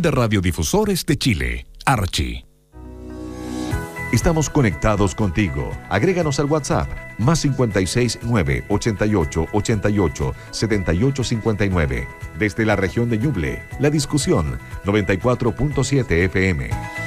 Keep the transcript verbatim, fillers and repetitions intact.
de Radiodifusores de Chile, Archi. Estamos conectados contigo. Agréganos al WhatsApp, más cincuenta y seis, nueve, ochenta y ocho, ochenta y ocho, setenta y ocho cincuenta y nueve. Desde la región de Ñuble, La Discusión, noventa y cuatro punto siete F M.